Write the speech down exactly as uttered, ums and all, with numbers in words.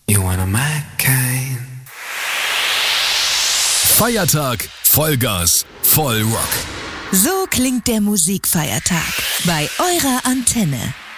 You wanna my kind. Feiertag, Vollgas, Vollrock. So klingt der Musikfeiertag bei eurer Antenne.